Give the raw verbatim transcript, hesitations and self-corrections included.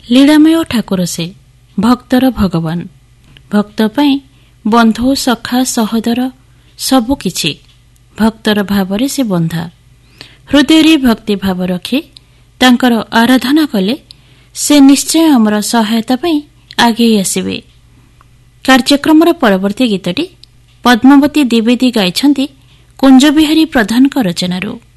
लीलामय ठाकुर से भक्तर भगवान भक्त पाई बंधु सखा सहोदर सबुकिछि भक्तर भावरे से बंधा हृदय भक्ति भाव रखी तांकर आराधना कले से निश्चय आमर सहायता पाई आगे आसबे। कार्यक्रम परवर्ती गीतटी पद्मावती द्विवेदी गाइछन्ति कुंज बिहारी प्रधान रचनारू।